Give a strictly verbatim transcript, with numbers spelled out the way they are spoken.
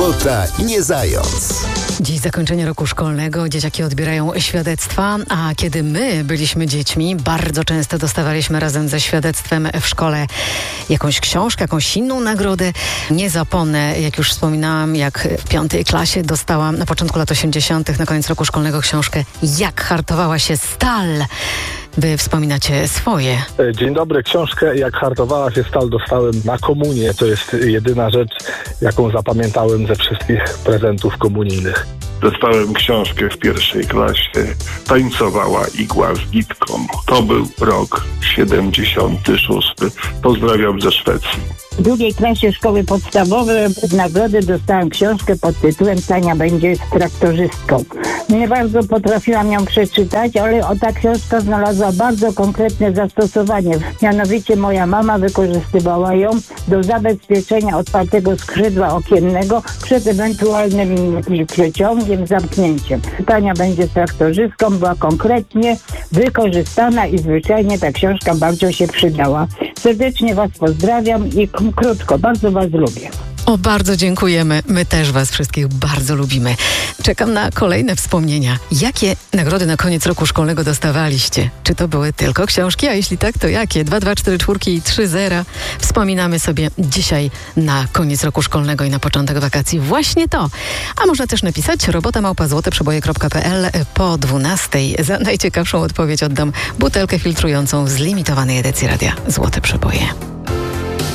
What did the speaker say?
Sobota nie zając. Dziś zakończenie roku szkolnego, dzieciaki odbierają świadectwa, a kiedy my byliśmy dziećmi, bardzo często dostawaliśmy razem ze świadectwem w szkole jakąś książkę, jakąś inną nagrodę. Nie zapomnę, jak już wspominałam, jak w piątej klasie dostałam na początku lat osiemdziesiątych, na koniec roku szkolnego książkę Jak hartowała się stal. Wy wspominacie swoje. Dzień dobry. Książkę Jak hartowała się stal dostałem na komunię. To jest jedyna rzecz, jaką zapamiętałem ze wszystkich prezentów komunijnych. Dostałem książkę w pierwszej klasie. Tańcowała igła z nitką. To był rok siedemdziesiąty szósty. Pozdrawiam ze Szwecji. W drugiej klasie szkoły podstawowej z nagrody dostałam książkę pod tytułem Tania będzie traktorzystką. Nie bardzo potrafiłam ją przeczytać, ale ta książka znalazła bardzo konkretne zastosowanie. Mianowicie moja mama wykorzystywała ją do zabezpieczenia otwartego skrzydła okiennego przed ewentualnym jakimś przeciągiem, zamknięciem. Tania będzie traktorzystką była konkretnie wykorzystana i zwyczajnie ta książka bardzo się przydała. Serdecznie Was pozdrawiam i k- krótko, bardzo Was lubię. O, bardzo dziękujemy. My też Was wszystkich bardzo lubimy. Czekam na kolejne wspomnienia. Jakie nagrody na koniec roku szkolnego dostawaliście? Czy to były tylko książki? A jeśli tak, to jakie? dwa, dwa, cztery, cztery i trzy zera. Wspominamy sobie dzisiaj na koniec roku szkolnego i na początek wakacji właśnie to. A można też napisać robota małpa złote przeboje kropka pe el po dwunastej. Za najciekawszą odpowiedź oddam butelkę filtrującą z limitowanej edycji Radia Złote Przeboje.